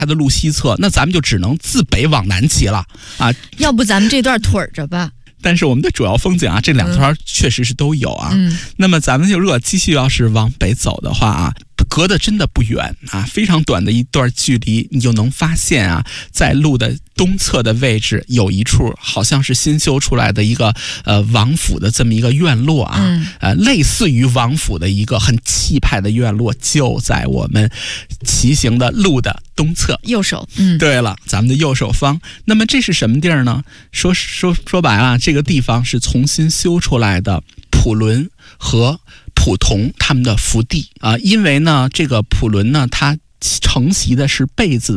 它的路西侧，那咱们就只能自北往南骑了啊。 要不咱们这段腿着吧？ 但是我们的主要风景啊，这两段确实是都有啊。那么咱们就如果继续要是往北走的话啊，隔得真的不远啊，非常短的一段距离，你就能发现啊，在路的东侧的位置有一处好像是新修出来的一个王府的这么一个院落啊，类似于王府的一个很气派的院落，就在我们骑行的路的东侧右手。 对了，咱们的右手方。那么这是什么地儿呢？说白了，这个地方是重新修出来的普伦和普同他们的福地啊，因为呢，这个普伦呢，它承袭的是贝子